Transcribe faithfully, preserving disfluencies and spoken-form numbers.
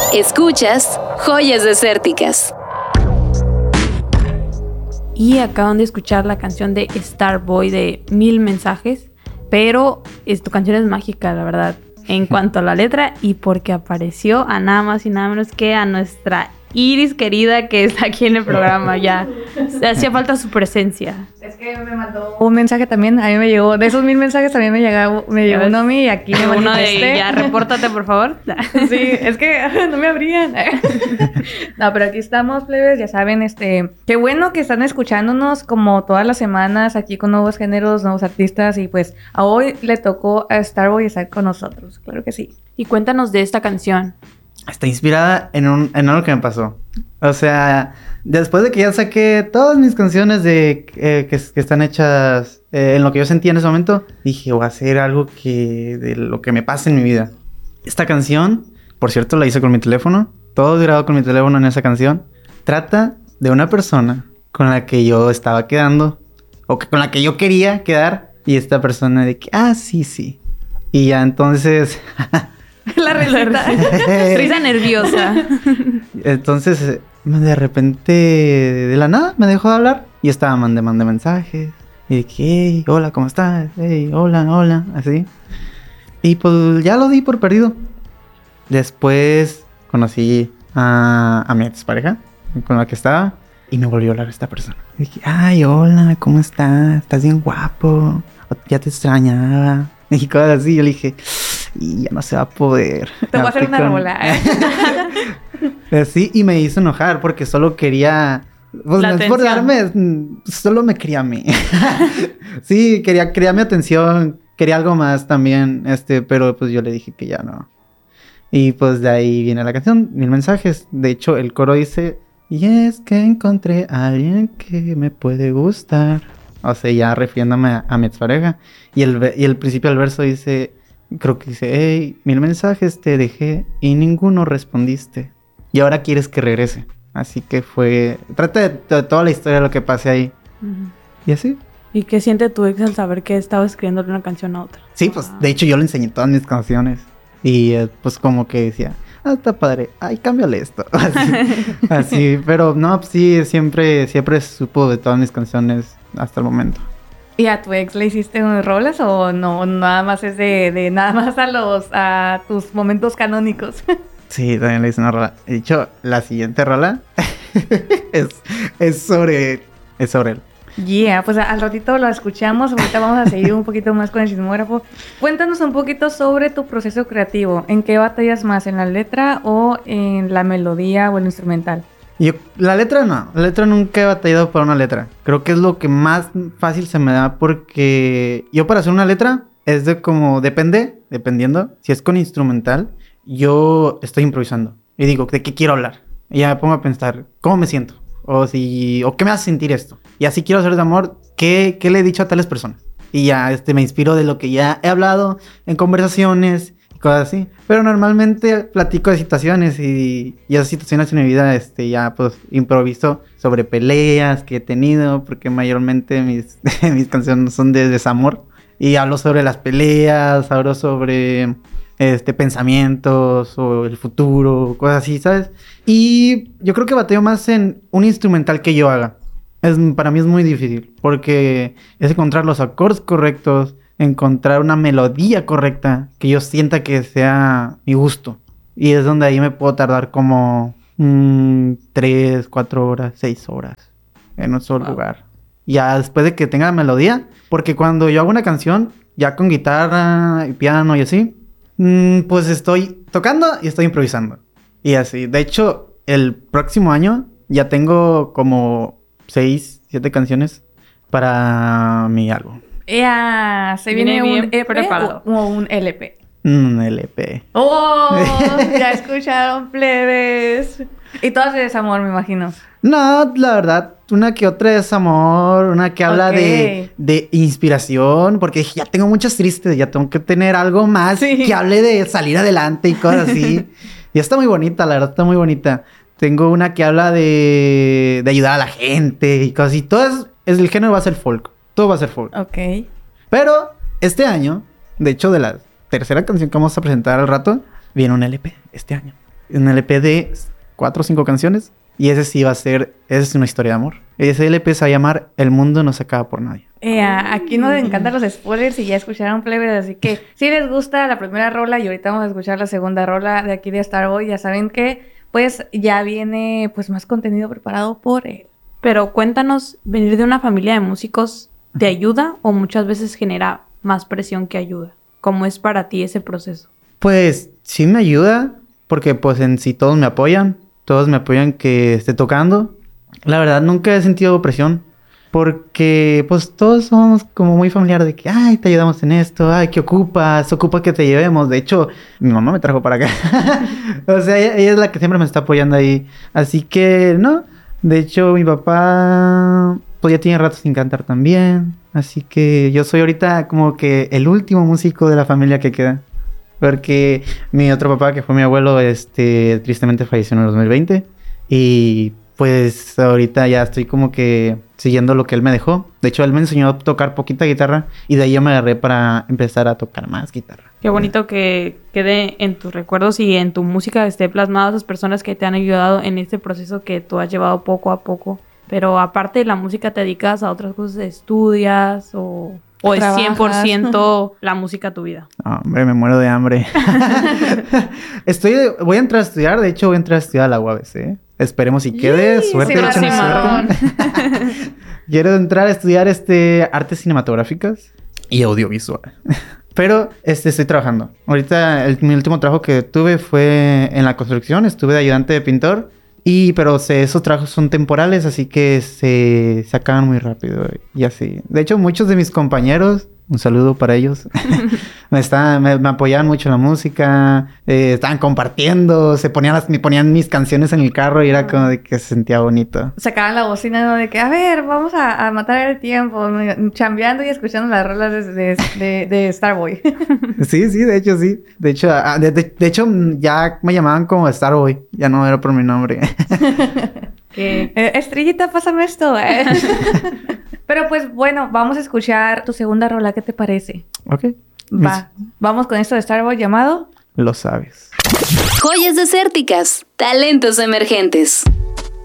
Escuchas Joyas Desérticas. Y acaban de escuchar la canción de Starboy de Mil Mensajes, pero es, tu canción es mágica, la verdad, en cuanto a la letra y porque apareció a nada más y nada menos que a nuestra Iris querida que está aquí en el programa. Ya hacía falta su presencia. Es que me mandó un mensaje también, a mí me llegó, de esos mil mensajes también me llegó, me llegó uno a mí y aquí me Uno manifesté. de ya, repórtate por favor. Sí, es que no me abrían. No, pero aquí estamos, plebes, ya saben, este, qué bueno que están escuchándonos como todas las semanas aquí con nuevos géneros, nuevos artistas y pues a hoy le tocó a Starboy estar con nosotros, claro que sí. Y cuéntanos de esta canción. Está inspirada en, un, en algo que me pasó. O sea, después de que ya saqué todas mis canciones de eh, que, que están hechas eh, en lo que yo sentía en ese momento, dije, voy a hacer algo que de lo que me pasa en mi vida. Esta canción, por cierto, la hice con mi teléfono. Todo grabado con mi teléfono en esa canción. Trata de una persona con la que yo estaba quedando, o que, con la que yo quería quedar, y esta persona de que, ah, sí, sí. Y ya entonces... La risita. Risa nerviosa. Entonces, de repente, de la nada, me dejó de hablar. Y estaba mandando mande mensajes. Y de que, hey, hola, ¿cómo estás? Hey, hola, hola, así. Y pues ya lo di por perdido. Después conocí a, a mi expareja con la que estaba. Y me volvió a hablar esta persona. Y dije, ay, hola, ¿cómo estás? Estás bien guapo. Ya te extrañaba. Y cosas así. Yo le dije... Y ya no se va a poder. Te voy a hacer una con... rola. Sí, y me hizo enojar porque solo quería... Pues la no es por darme... Solo me quería a mí. Sí, quería, quería mi atención. Quería algo más también. Este, pero pues yo le dije que ya no. Y pues de ahí viene la canción. Mil mensajes. De hecho, el coro dice... Y es que encontré a alguien que me puede gustar. O sea, ya refiriéndome a, a mi expareja. Y el, y el principio del verso dice... Creo que dice, hey, mil mensajes te dejé y ninguno respondiste. Y ahora quieres que regrese. Así que fue... Trata de, de toda la historia de lo que pasé ahí. Uh-huh. Y así. ¿Y qué siente tu ex al saber que estaba escribiendo una canción a otra? Sí, pues, ah. De hecho, yo le enseñé todas mis canciones. Y, eh, pues, como que decía, ah, está padre. Ay, cámbiale esto. Así, así. Pero, no, pues, sí, siempre, siempre supo de todas mis canciones hasta el momento. ¿Y a tu ex le hiciste unos roles o no? Nada más es de, de nada más a los a tus momentos canónicos. Sí, también le hice una rola. De hecho, la siguiente rola es, es sobre es sobre él. Yeah, pues al ratito lo escuchamos. Ahorita vamos a seguir un poquito más con el chismógrafo. Cuéntanos un poquito sobre tu proceso creativo. ¿En qué batallas más? ¿En la letra o en la melodía o el instrumental? Yo, la letra no, la letra nunca he batallado por una letra. Creo que es lo que más fácil se me da porque yo para hacer una letra es de como, depende, dependiendo, si es con instrumental, yo estoy improvisando y digo, ¿de qué quiero hablar? Y ya me pongo a pensar, ¿cómo me siento? O si, o ¿qué me hace sentir esto? Y así quiero hacer de amor, ¿qué, qué le he dicho a tales personas? Y ya este, me inspiro de lo que ya he hablado en conversaciones, cosas así, pero normalmente platico de situaciones y, y esas situaciones en mi vida, este, ya pues improviso sobre peleas que he tenido, porque mayormente mis, mis canciones son de desamor, y hablo sobre las peleas, hablo sobre este, pensamientos, o el futuro, cosas así, ¿sabes? Y yo creo que batallo más en un instrumental que yo haga. Es, para mí es muy difícil, porque es encontrar los acordes correctos, encontrar una melodía correcta que yo sienta que sea mi gusto. Y es donde ahí me puedo tardar como mmm, tres, cuatro horas, seis horas en un solo wow. lugar. Ya después de que tenga la melodía, porque cuando yo hago una canción, ya con guitarra y piano y así, mmm, pues estoy tocando y estoy improvisando. Y así. De hecho, el próximo año ya tengo como seis, siete canciones para mi álbum. Ya, se viene, viene un E P preparado. O, o un L P. Un L P. ¡Oh! Ya escucharon, plebes. Y todas de desamor, me imagino. No, la verdad, una que otra es amor, una que habla okay. de, de inspiración, porque ya tengo muchas tristes, ya tengo que tener algo más sí. que hable de salir adelante y cosas así. Y está muy bonita, la verdad, está muy bonita. Tengo una que habla de, de ayudar a la gente y cosas así. Todo es, es, el género va a ser folk. Todo va a ser folk. Ok. Pero este año, de hecho, de la tercera canción que vamos a presentar al rato, viene un L P este año. un L P de cuatro o cinco canciones. Y ese sí va a ser, esa es una historia de amor. Ese L P se va a llamar El mundo no se acaba por nadie. Eh, a- aquí nos encantan los spoilers y ya escucharon plebes, así que si les gusta la primera rola y ahorita vamos a escuchar la segunda rola de aquí de Starboy, ya saben que pues ya viene pues más contenido preparado por él. Pero cuéntanos, ¿venir de una familia de músicos te ayuda o muchas veces genera más presión que ayuda? ¿Cómo es para ti ese proceso? Pues sí me ayuda, porque pues en sí todos me apoyan, todos me apoyan que esté tocando. La verdad nunca he sentido presión, porque pues todos somos como muy familiares de que, ay, te ayudamos en esto, ay, ¿qué ocupas? Ocupa que te llevemos. De hecho, mi mamá me trajo para acá. O sea, ella, ella es la que siempre me está apoyando ahí. Así que, no. De hecho, mi papá pues ya tiene rato sin cantar también. Así que yo soy ahorita como que el último músico de la familia que queda. Porque mi otro papá, que fue mi abuelo, este, tristemente falleció en el dos mil veinte. Y pues ahorita ya estoy como que siguiendo lo que él me dejó. De hecho, él me enseñó a tocar poquita guitarra y de ahí yo me agarré para empezar a tocar más guitarra. Qué bonito que quede en tus recuerdos y en tu música esté plasmado esas personas que te han ayudado en este proceso que tú has llevado poco a poco. Pero aparte de la música, ¿te dedicas a otras cosas? ¿Estudias o, o es ¿Trabajas? cien por ciento la música tu vida? Oh, hombre, me muero de hambre. Estoy, voy a entrar a estudiar. De hecho, voy a entrar a estudiar a la U A B C. Esperemos si quede. Yee, Suerte, sí, échenme Marrón. suerte. Quiero entrar a estudiar este artes cinematográficas y audiovisual. Pero este, estoy trabajando. Ahorita el, mi último trabajo que tuve fue en la construcción. Estuve de ayudante de pintor. Y, pero se, esos trabajos son temporales, así que se, se acaban muy rápido y así. De hecho, muchos de mis compañeros, un saludo para ellos, me, estaban, me, me apoyaban mucho en la música, eh, estaban compartiendo, se ponían, las, me ponían mis canciones en el carro y era como de que se sentía bonito. Sacaban la bocina, ¿no? De que, a ver, vamos a, a matar el tiempo, chambeando y escuchando las rolas de, de, de, de Starboy. Sí, sí, de hecho sí. De hecho, ah, de, de, de hecho ya me llamaban como Starboy, ya no era por mi nombre. Que, eh, Estrellita, pásame esto. eh. Pero pues bueno, vamos a escuchar tu segunda rola, ¿qué te parece? Ok. Va, vamos con esto de Starboy llamado Lo sabes. Joyas desérticas, talentos emergentes.